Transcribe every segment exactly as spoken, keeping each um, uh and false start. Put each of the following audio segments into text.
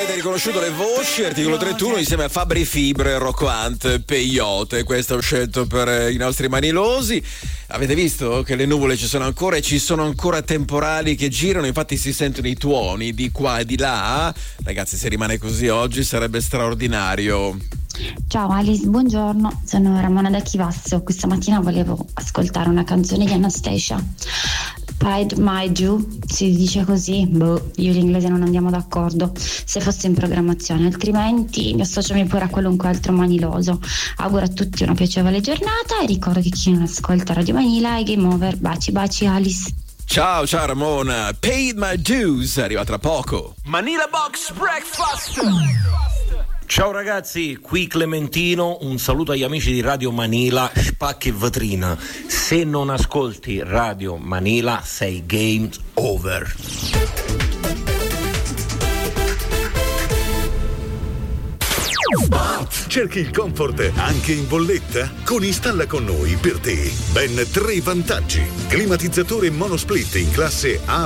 avete riconosciuto le voci, articolo trentuno insieme a Fabri Fibre, Rocco Hunt, Peyote. Questo ho scelto per i nostri manilosi. Avete visto che le nuvole ci sono ancora e ci sono ancora temporali che girano, infatti si sentono i tuoni di qua e di là. Ragazzi, se rimane così oggi sarebbe straordinario. Ciao Alice, buongiorno, sono Ramona da Chivasso. Questa mattina volevo ascoltare una canzone di Anastasia, Pied My Jew, si dice così? Boh, io e l'inglese non andiamo d'accordo, se fosse in programmazione, altrimenti mi associami pure a qualunque altro maniloso. Auguro a tutti una piacevole giornata e ricordo che chi non ascolta Radio Manila è game over. Baci baci Alice. Ciao, ciao Ramona, Paid My Dues, arriva tra poco. Manila Box Breakfast. Ciao ragazzi, qui Clementino, un saluto agli amici di Radio Manila, spacchi e vetrina. Se non ascolti Radio Manila sei game over. Cerchi il comfort anche in bolletta? Con Installa con noi per te ben tre vantaggi. Climatizzatore monosplit in classe A+++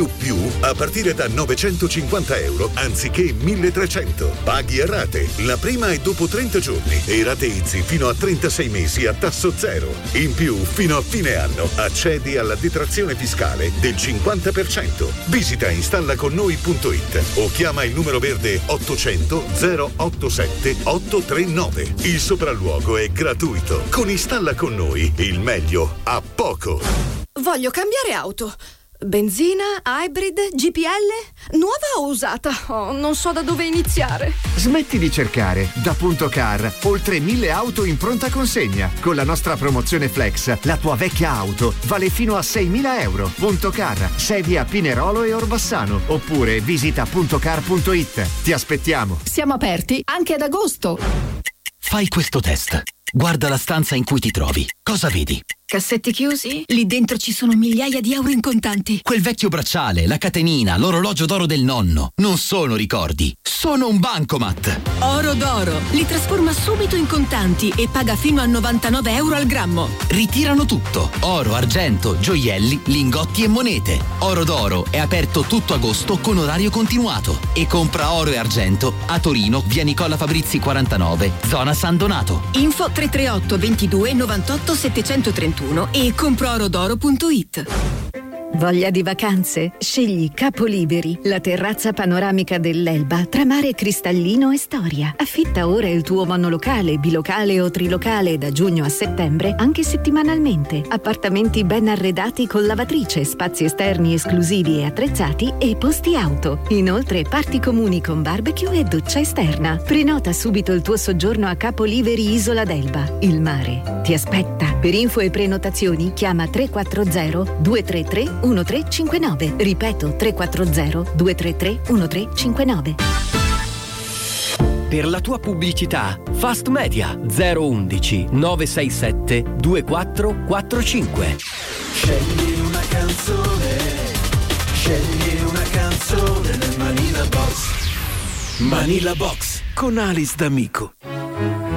a partire da novecentocinquanta euro anziché milletrecento. Paghi a rate, la prima è dopo trenta giorni e rateizzi fino a trentasei mesi a tasso zero. In più, fino a fine anno accedi alla detrazione fiscale del cinquanta per cento. Visita installaconnoi punto it o chiama il numero verde ottocento zero otto sette otto tre nove. Il sopralluogo è gratuito. Con Installa con noi il meglio a poco. Voglio cambiare auto. Benzina, hybrid, G P L, nuova o usata? Oh, non so da dove iniziare. Smetti di cercare. Da Punto Car, oltre mille auto in pronta consegna. Con la nostra promozione Flex, la tua vecchia auto vale fino a seimila euro. Punto Car, sedi a Pinerolo e Orbassano. Oppure visita puntocar punto it. Ti aspettiamo. Siamo aperti anche ad agosto. Fai questo test. Guarda la stanza in cui ti trovi. Cosa vedi? Cassetti chiusi? Lì dentro ci sono migliaia di euro in contanti. Quel vecchio bracciale, la catenina, l'orologio d'oro del nonno. Non sono ricordi, sono un bancomat. Oro d'oro. Li trasforma subito in contanti e paga fino a novantanove euro al grammo. Ritirano tutto. Oro, argento, gioielli, lingotti e monete. Oro d'oro è aperto tutto agosto con orario continuato. E compra oro e argento a Torino, via Nicola Fabrizi quarantanove, zona San Donato. Info tre tre otto ventidue novantotto settecentotrentuno e comproorodoro punto it. Voglia di vacanze? Scegli Capoliberi, la terrazza panoramica dell'Elba tra mare cristallino e storia. Affitta ora il tuo monolocale, bilocale o trilocale da giugno a settembre, anche settimanalmente. Appartamenti ben arredati con lavatrice, spazi esterni esclusivi e attrezzati e posti auto. Inoltre parti comuni con barbecue e doccia esterna. Prenota subito il tuo soggiorno a Capoliberi Isola d'Elba. Il mare ti aspetta. Per info e prenotazioni chiama tre quattro zero due tre tre uno tre cinque nove. Ripeto, tre quattro zero due tre tre uno tre cinque nove. Per la tua pubblicità, Fast Media zero undici nove sei sette due quattro quattro cinque. Scegli una canzone, scegli una canzone nel Manila Box. Manila Box con Alice D'Amico.